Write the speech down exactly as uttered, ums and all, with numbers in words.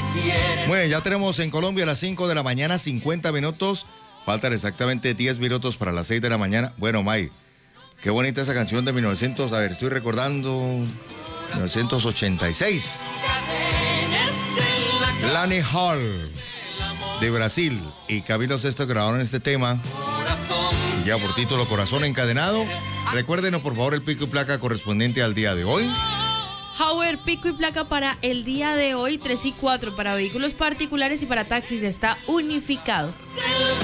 Muy bien, ya tenemos en Colombia a las cinco de la mañana, cincuenta minutos. Faltan exactamente diez minutos para las seis de la mañana. Bueno, May, qué bonita esa canción de mil novecientos, a ver, estoy recordando, mil novecientos ochenta y seis. Lani Hall, de Brasil, y Camilo Sesto grabaron este tema, ya por título Corazón Encadenado. Recuérdenos, por favor, el pico y placa correspondiente al día de hoy. Howard, pico y placa para el día de hoy, tres y cuatro para vehículos particulares y para taxis está unificado.